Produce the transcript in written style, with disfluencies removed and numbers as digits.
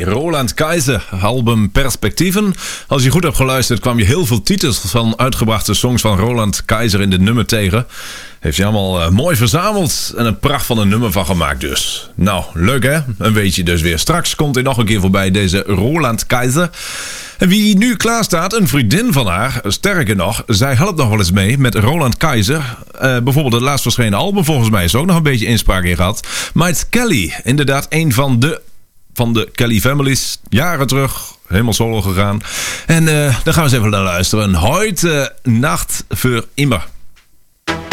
Roland Kaiser, album Perspectieven. Als je goed hebt geluisterd kwam je heel veel titels van uitgebrachte songs van Roland Kaiser in dit nummer tegen. Heeft hij allemaal mooi verzameld en een pracht van een nummer van gemaakt dus. Nou, leuk hè? Een weetje dus weer. Straks komt hij nog een keer voorbij, deze Roland Kaiser. En wie nu klaar staat, een vriendin van haar, sterker nog, zij helpt nog wel eens mee met Roland Kaiser. Bijvoorbeeld het laatst verschenen album, volgens mij is er ook nog een beetje inspraak in gehad. Mike Kelly, inderdaad een van de Kelly Families, jaren terug, helemaal solo gegaan. En daar gaan we eens even naar luisteren. Heute Nacht für immer.